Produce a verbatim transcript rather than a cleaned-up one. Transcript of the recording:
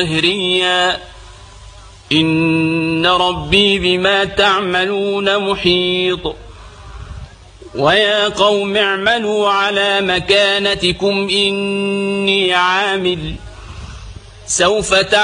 ظهريا إن ربي بما تعملون محيط ويا قوم اعملوا على مكانتكم إني عامل سوف تعملون